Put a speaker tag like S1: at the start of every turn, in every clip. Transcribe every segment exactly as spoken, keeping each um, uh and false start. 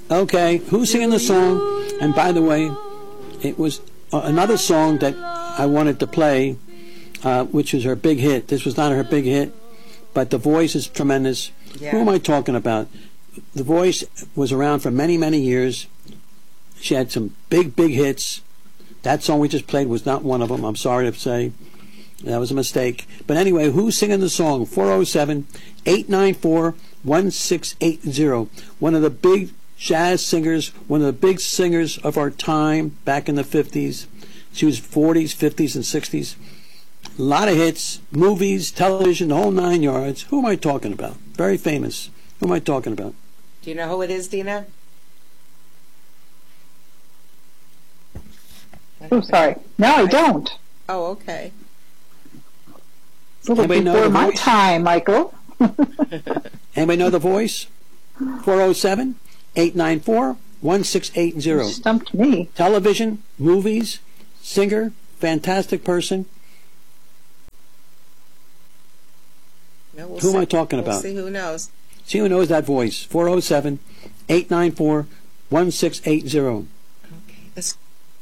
S1: Okay, who's singing the song? And by the way, it was uh, another song that I wanted to play, uh, which was her big hit. This was not her big hit, but the voice is tremendous. Yeah. Who am I talking about? The Voice was around for many, many years. She had some big, big hits. That song we just played was not one of them. I'm sorry to say. That was a mistake. But anyway, who's singing the song? four oh seven, eight nine four, one six eight zero. One of the big jazz singers, one of the big singers of our time back in the fifties. She was forties, fifties, and sixties. A lot of hits, movies, television, the whole nine yards. Who am I talking about? Very famous. Who am I talking about?
S2: Do you know who it is, Dina?
S3: Oh, sorry. No, I don't.
S2: Oh, okay.
S3: It was before my time, Michael.
S1: Anybody know the Voice? four oh seven, eight nine four, one six eight zero.
S3: You stumped me.
S1: Television, movies, singer, fantastic person.
S2: No, we'll
S1: who
S2: see.
S1: am I talking
S2: we'll
S1: about?
S2: See who knows.
S1: See who knows that voice. four oh seven, eight nine four, one six eight zero.
S2: Okay. This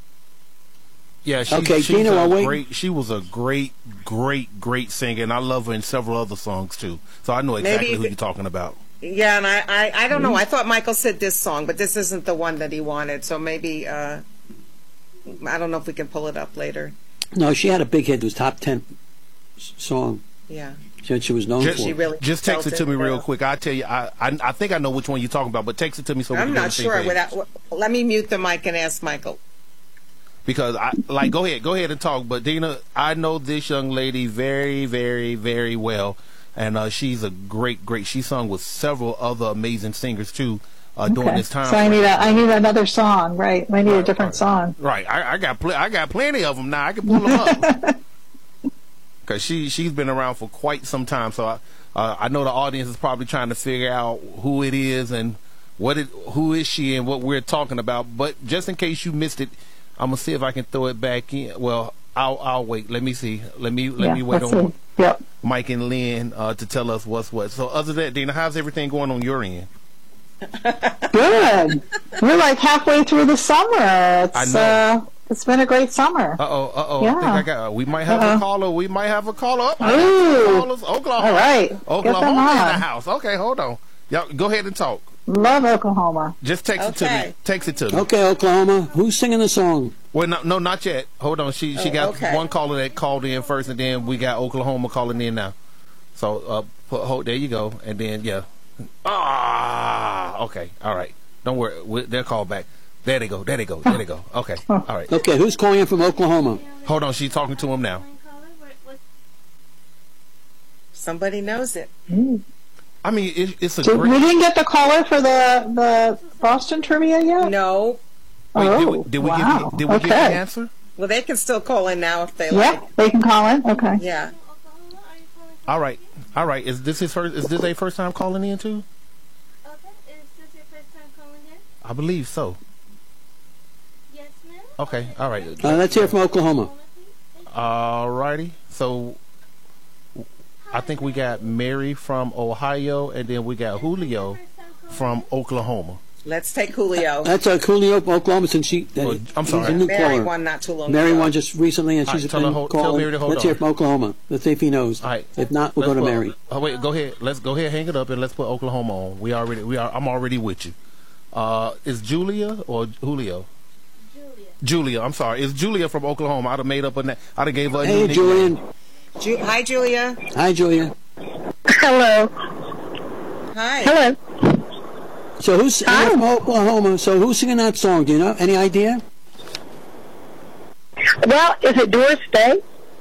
S4: Yeah, she,
S1: okay,
S4: she's
S1: Gina,
S4: a
S1: wait.
S4: great, she was a great, great, great singer, and I love her in several other songs, too. So I know exactly
S2: Maybe
S4: who you're talking about.
S2: Yeah, and I, I, I don't know. I thought Michael said this song, but this isn't the one that he wanted. So maybe, uh, I don't know if we can pull it up later.
S1: No, she had a big hit. It was top ten song.
S2: Yeah.
S1: She, she was known
S4: just,
S1: for.
S2: She really
S4: just text it to
S2: it
S4: me real
S2: well.
S4: quick. I'll tell you. I, I I think I know which one you're talking about, but text it to me so we
S2: I'm
S4: can
S2: not sure.
S4: page.
S2: Without, let me mute the mic and ask Michael.
S4: Because I like go ahead, go ahead and talk. But Dina, I know this young lady very, very, very well, and uh, she's a great, great. She sung with several other amazing singers too uh, during
S3: Okay.
S4: this time.
S3: So I need a, I need another song, right? I need
S4: Right,
S3: a different
S4: right.
S3: song.
S4: Right, I, I got pl- I got plenty of them now. I can pull them up because she she's been around for quite some time. So I uh, I know the audience is probably trying to figure out who it is and what it who is she and what we're talking about. But just in case you missed it, I'm gonna see if I can throw it back in. Well, I'll I'll wait. Let me see. Let me let
S3: Yeah,
S4: me wait
S3: let's
S4: on
S3: see. Yep.
S4: Mike and Lynn uh, to tell us what's what. So other than that, Dina, how's everything going on your end?
S3: Good. We're like halfway through the summer. It's,
S4: I know.
S3: Uh, it's been a great summer.
S4: Uh oh, uh oh. I
S3: Yeah.
S4: think I got. We might have
S3: Uh-oh.
S4: a caller. We might have a caller up. I got
S3: Ooh.
S4: two callers. Oklahoma.
S3: All right. Get them
S4: Oklahoma in the
S3: on.
S4: house. Okay, hold on. Y'all go ahead and talk.
S3: Love Oklahoma.
S4: Just text it to
S2: Okay.
S4: me. Text it to me.
S1: Okay, Oklahoma. Who's singing the song?
S4: Well, no, no, not yet. Hold on. She she
S2: Oh,
S4: got
S2: okay.
S4: one caller that called in first, and then we got Oklahoma calling in now. So uh, put, hold, there you go, and then yeah. Ah, okay, all right. Don't worry. We, they'll call back. There they go. There they go. There they go. Okay, all right.
S1: Okay, who's calling in from Oklahoma?
S4: Hold on. She's talking to him now.
S2: Somebody knows it.
S4: I mean, it, it's a
S3: Did,
S4: great.
S3: we didn't get the caller for the, the Boston trivia yet?
S2: No.
S4: Wait,
S3: oh,
S4: did we, did we
S3: wow.
S4: give you, did we
S3: okay.
S4: give you the answer?
S2: Well, they can still call in now if they
S3: Yeah,
S2: like.
S3: they can call in. Okay.
S2: Yeah.
S4: All right, all right. Is this his first? Is this a first time calling in too?
S5: Okay, is this your first time calling in?
S4: I believe so.
S5: Yes, ma'am.
S4: Okay, all right.
S1: Uh, let's hear from Oklahoma.
S4: All righty. So I think we got Mary from Ohio, and then we got Julio from Oklahoma.
S2: Let's take Julio.
S1: That's uh, Julio, Oklahoma, since she. Uh,
S4: Well, I'm sorry.
S1: he's a new
S2: Mary
S1: caller.
S2: won not too long
S1: Mary
S2: ago.
S1: won just recently, and
S4: All
S1: she's
S4: right, tell
S1: been
S4: her hold- tell
S1: calling.
S4: Mary to hold
S1: Let's hear
S4: on.
S1: from Oklahoma. Let's see if he knows.
S4: All right.
S1: If not, we'll
S4: Let's
S1: go to
S4: put-
S1: Mary.
S4: Oh wait, go ahead. Let's go ahead, hang it up, and let's put Oklahoma on. We already, we are. I'm already with you. Uh, is Julia or Julio?
S5: Julia.
S4: Julia. I'm sorry. It's Julia from Oklahoma. I'd have made up a name. I'd have gave her a new
S1: Hey,
S4: nickname.
S1: Julian.
S2: Ju- Hi, Julia.
S1: Hi, Julia.
S3: Hello.
S2: Hi.
S3: Hello.
S1: So who's
S3: Hi.
S1: you're from Oklahoma? So who's singing that song? Do you know? Any idea?
S3: Well, is it Doris Day?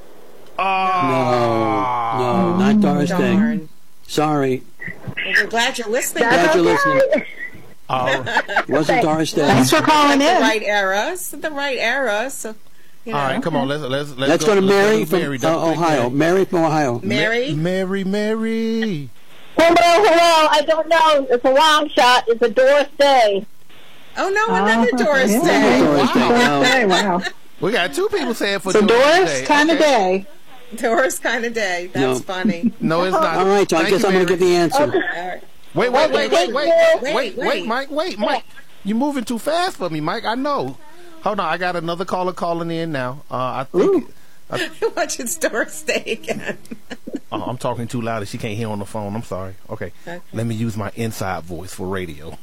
S4: Ah.
S1: No, no, not Doris Day.
S2: Darn.
S1: Sorry,
S2: Well, we're glad you're listening.
S1: glad you're listening.
S4: All right.
S1: Wasn't Doris Day?
S3: Thanks for calling
S2: the
S3: in.
S2: right era. It's the right era. So, you know.
S4: All right. Come on. Let's let's let's,
S1: Let's go to Mary
S4: to
S1: from
S4: Mary.
S1: uh,
S4: Double click
S1: Ohio.
S4: Mary.
S1: Mary from Ohio.
S2: Mary.
S4: Mary. Mary.
S6: Hello, hello. I don't know. It's a long shot. It's a Doris Day.
S2: Oh no, another
S3: Oh,
S2: Doris
S3: yeah.
S2: Day.
S1: Doris Day. No.
S3: Okay, wow.
S4: We got two people saying for
S3: So
S4: Doris
S3: Doris
S4: Day.
S3: kind of
S4: Okay.
S3: day.
S2: Doris kind of day. That's
S1: No.
S2: funny.
S4: No, it's not.
S1: All right, so I
S4: Thank
S1: guess
S4: you,
S1: I'm going
S4: Mary.
S1: to give the answer.
S2: All right.
S4: Wait, wait, wait, wait, wait, wait,
S2: Wait,
S4: wait,
S2: wait.
S4: Mike, wait, Mike. You're moving too fast for me, Mike. I know. Hold on, I got another caller calling in now. Uh, I think. I,
S2: Watch it store stay again.
S4: oh, I'm talking too loud and she can't hear on the phone. I'm sorry. Okay.
S2: Okay.
S4: Let me use my inside voice for radio.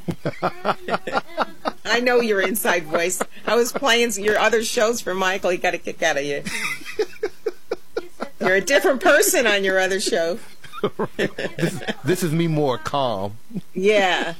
S2: I know your inside voice. I was playing your other shows for Michael. He got a kick out of you. You're a different person on your other show.
S4: this, this is me more calm.
S2: Yeah.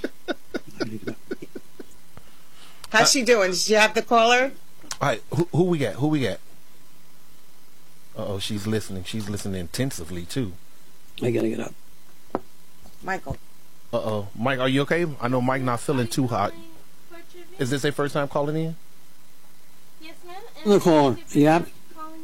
S2: How's she doing? Did she have the caller?
S4: All right, who, who we got? Who we got? Uh-oh, she's listening. She's listening intensively, too.
S1: I gotta get up.
S2: Michael.
S4: Uh-oh. Mike, are you okay? I know Mike not feeling too hot.
S5: For trivia?
S4: Is this their first time calling in?
S5: Yes, ma'am.
S1: The caller.
S5: Is it
S1: Yeah.
S5: calling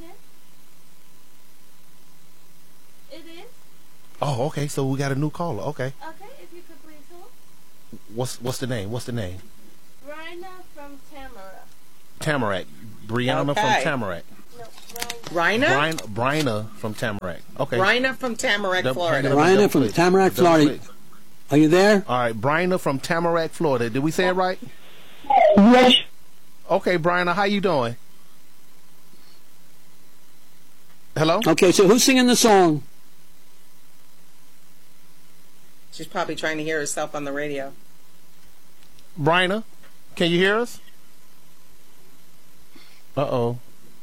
S5: in? It is?
S4: Oh, okay, so we got a new caller. Okay.
S5: Okay, if you could please hold.
S4: What's what's the name? What's the name?
S5: Rhina from Tamara.
S4: Tamarack. Brianna
S2: Okay.
S4: from Tamarack.
S5: No, Rhina.
S2: Rhina?
S4: Brian, Bryna from Tamarack. Okay.
S2: Rhina from Tamarack,
S4: Double-
S2: Florida.
S4: double-
S1: Rhina
S4: double
S1: from
S4: click.
S1: Tamarack,
S4: Double
S1: Florida.
S4: click.
S1: Are you there?
S4: All right, Bryna from Tamarack, Florida. Did we say it right?
S6: Yes.
S4: Okay, Bryna, how you doing? Hello?
S1: Okay, so who's singing the song?
S2: She's probably trying to hear herself on the radio.
S4: Bryna, can you hear us? Uh-oh.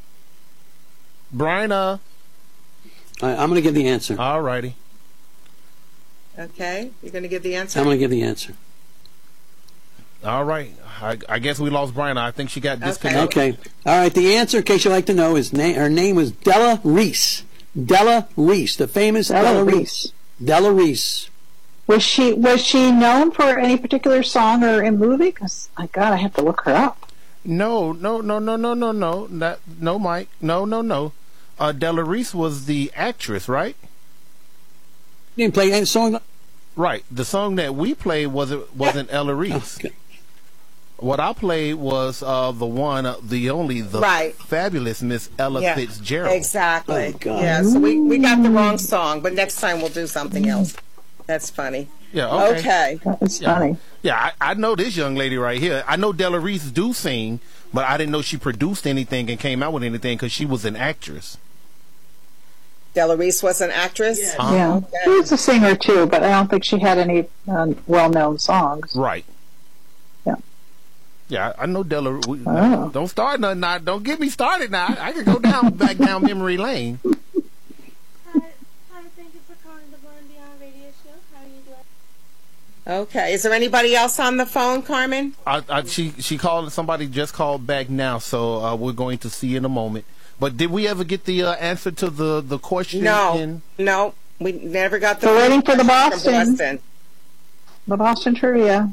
S4: Bryna.
S1: I, I'm going to give the answer.
S4: All righty.
S2: Okay, you're going to give the answer?
S1: I'm going to give the answer.
S4: All right. I, I guess we lost Bryna. I think she got disconnected.
S1: Okay. All right. The answer, in case you'd like to know, is na- her name was Della Reese. Della Reese, the famous
S3: Della
S1: Della, Reese.
S3: Reese.
S1: Della Reese.
S3: Was she was she known for any particular song or in movie? Because my God, I have to look her up.
S4: No, no, no, no, no, no, no. Not, no, Mike. No, no, no. Uh, Della Reese was the actress, right?
S1: You didn't play any song?
S4: Right. The song that we played wasn't wasn't Ella Reese.
S1: Okay.
S4: What I played was uh, the one, uh, the only, the
S2: Right.
S4: fabulous Miss Ella
S2: Yeah,
S4: Fitzgerald.
S2: exactly.
S1: Oh, God.
S2: Yeah, so we, we got the wrong song, but next time we'll do something else. That's funny.
S4: Yeah. Okay.
S2: Okay.
S3: That was
S4: Yeah.
S3: funny.
S4: Yeah, I, I know this young lady right here. I know Della Reese do sing, but I didn't know she produced anything and came out with anything because she was an actress.
S2: Della Reese was an actress?
S4: Uh-huh.
S3: Yeah,
S2: Okay.
S3: she was a singer too, but I don't think she had any um, well-known songs.
S4: Right.
S3: Yeah.
S4: Yeah, I I know Della. We,
S3: Oh.
S4: Don't start nothing now. Don't get me started now. I can go down back down memory lane.
S5: Hi, hi, thank you for calling the Born Beyond radio show. How are you doing?
S2: Okay. Is there anybody else on the phone, Carmen?
S4: I, I, she she called. Somebody just called back now, so uh, we're going to see in a moment. But did we ever get the uh, answer to the the question?
S2: No.
S4: In,
S2: No. We never got the
S3: We're waiting for the
S2: from
S3: Boston.
S2: Boston.
S3: The Boston Trivia.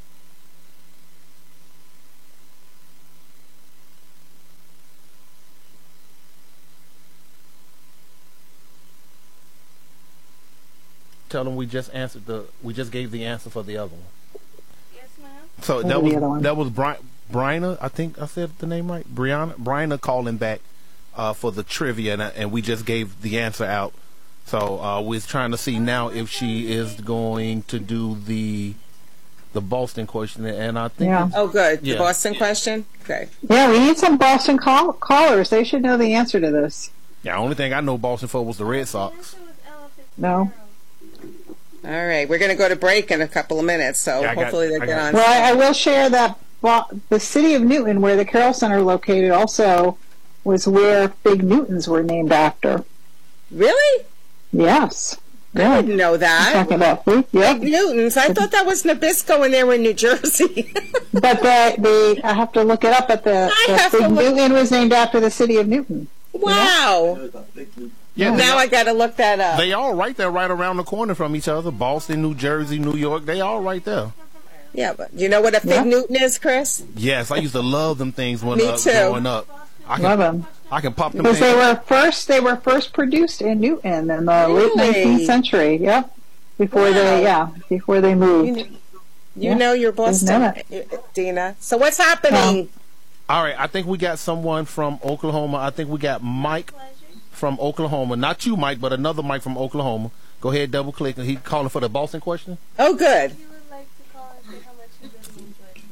S4: tell them we just answered the. We just gave the answer for the other one.
S5: Yes, ma'am.
S4: So
S3: What
S4: that
S3: was
S4: was
S3: the other one?
S4: that was Bri- Bryna. I think I said the name right. Brianna. Bryna calling back uh, for the trivia, and, and we just gave the answer out. So uh, we're trying to see now if she is going to do the the Boston question, and I think
S3: Yeah.
S4: it's-
S2: Oh, good.
S4: Yeah.
S2: The Boston question? Okay.
S3: Yeah, we need some Boston call- callers. They should know the answer to this.
S4: yeah. The only thing I know Boston for was the Red
S5: The
S4: Sox.
S5: answer was Ella
S3: No.
S5: Fitzgerald.
S2: All right. We're going to go to break in a couple of minutes, so
S4: Yeah, I got-
S2: hopefully they
S4: I
S2: get
S4: got-
S2: on.
S3: Well, I, I will share that Bo- the city of Newton, where the Carroll Center located, also was where Big Newtons were named after.
S2: Really?
S3: Yes.
S2: I
S3: Yeah.
S2: didn't know that.
S3: Talking about food. Yep.
S2: Newtons. I thought that was Nabisco and they were in New Jersey.
S3: But the, the I have to look it up. But the,
S2: I
S3: the
S2: have to
S3: Big
S2: look-
S3: Newton was named after the city of Newton.
S2: Wow.
S4: Yeah, they,
S2: Now I got to look that up.
S4: they all right there, right around the corner from each other. Boston, New Jersey, New York. They all right there.
S2: Yeah, but you know what a fig
S3: Yeah.
S2: Newton is, Chris?
S4: Yes, I used to love them things when
S2: Me
S4: uh,
S2: too.
S4: growing up. I can,
S3: Love them.
S4: I can pop them.
S3: Because they
S4: things-
S3: were first, they were first produced in Newton in the late
S2: Really?
S3: nineteenth century. Yep. Before
S2: Wow.
S3: they, yeah, before they moved.
S2: You, you
S3: Yeah.
S2: know your Boston,
S3: Isn't
S2: Dina. So what's happening?
S4: All right, I think we got someone from Oklahoma. I think we got Mike
S5: Pleasure.
S4: from Oklahoma. Not you, Mike, but another Mike from Oklahoma. Go ahead, double click. And he calling for the Boston question.
S2: Oh, good.
S5: If you would like to call and say how much you really enjoyed the program.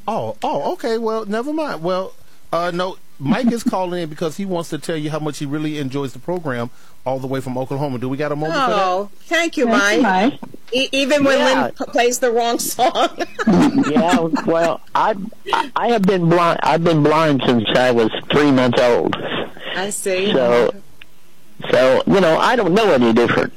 S4: Oh, oh, okay. Well, never mind. Well, uh, no, Mike is calling in because he wants to tell you how much he really enjoys the program all the way from Oklahoma. Do we got a moment for that?
S2: Oh, thank you,
S3: Thank you,
S2: Mike.
S3: Mike.
S2: E- even when
S7: Yeah.
S2: Lynn p- plays the wrong song.
S7: Yeah, well, I I have been blind. I've been blind since I was three months old.
S2: I see.
S7: So, so you know, I don't know any different.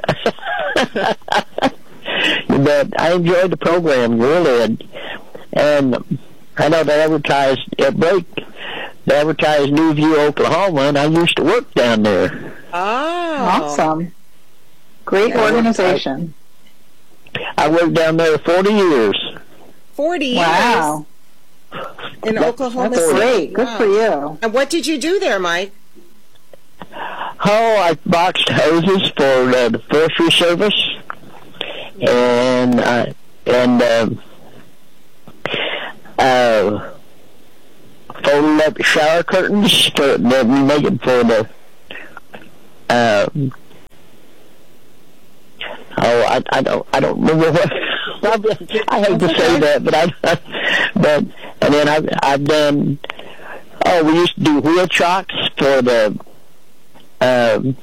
S7: But I enjoyed the program really, and, and I know they advertised at break. They advertised New View, Oklahoma, and I used to work down there.
S2: Oh.
S3: Awesome. Great
S2: Yeah.
S3: organization.
S7: I worked down there forty years.
S2: forty years
S3: Wow.
S2: in
S7: That-
S2: Oklahoma
S3: That's
S2: City.
S3: great. Good
S2: Wow.
S3: for you.
S2: And what did you do there, Mike?
S7: Oh, I boxed hoses for uh, the forestry service, and uh, and um, uh, folded up shower curtains for the make it for the. Uh, oh, I, I don't I don't remember what. I hate to say that, but I but and then I've I've done. Oh, we used to do wheel chocks for the. Um,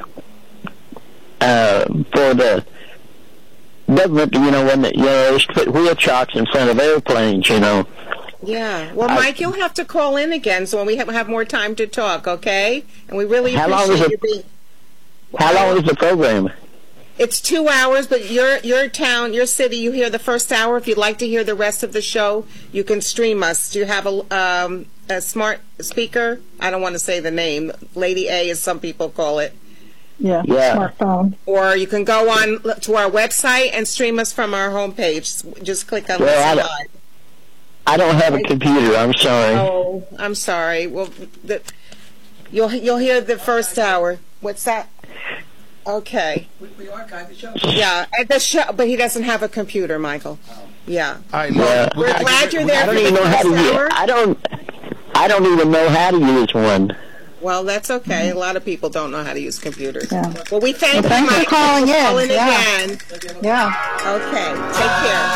S7: uh, for the government, you know, when the, you know, they used to put wheel chocks in front of airplanes, you know.
S2: Yeah. Well,
S7: I-
S2: Mike, you'll have to call in again so when we have, have more time to talk, okay? And we really
S7: How long
S2: appreciate
S7: is
S2: you
S7: it?
S2: being...
S7: How long is the program?
S2: It's two hours, but your your town, your city, you hear the first hour. If you'd like to hear the rest of the show, you can stream us. Do you have a, um, a smart speaker? I don't want to say the name. Lady A, as some people call it.
S3: Yeah.
S7: Yeah.
S3: Smartphone.
S2: Or you can go on to our website and stream us from our homepage. Just click on
S7: Well, I
S2: Listen
S7: don't-
S2: Live.
S7: I don't have a computer. I'm sorry.
S2: Oh, I'm sorry. Well, the, you'll you'll hear the first hour. What's that? Okay.
S1: We, we archive the show.
S2: Yeah, at the show, but he doesn't have a computer, Michael. Yeah.
S4: All right,
S7: Yeah.
S4: look, we
S2: We're
S4: gotta
S2: glad
S4: get-
S2: you're
S4: we
S2: there
S7: I
S4: gotta
S7: don't
S2: for
S7: even
S2: the
S7: know how to
S2: first
S7: use.
S2: hour?
S7: I don't. I don't even know how to use one.
S2: Well, that's okay. A lot of people don't know how to use computers.
S3: Yeah.
S2: Well, we thank
S3: Well,
S2: you,
S3: thanks for
S2: Mike,
S3: calling in.
S2: calling
S3: Yeah.
S2: again.
S3: Yeah.
S2: Okay. Take care.